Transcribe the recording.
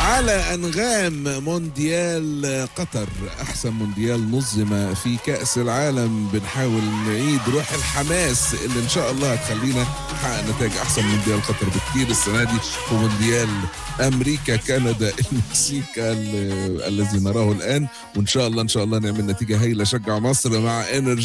على أنغام مونديال قطر، أحسن مونديال نظم في كأس العالم. بنحاول نعيد روح الحماس اللي إن شاء الله هتخلينا نحقق نتائج أحسن. مونديال قطر بكتير السنة دي ومونديال أمريكا كندا المكسيك الذي نراه الآن. وإن شاء الله نعمل نتيجة هايلة. شجع مصر مع انرجي.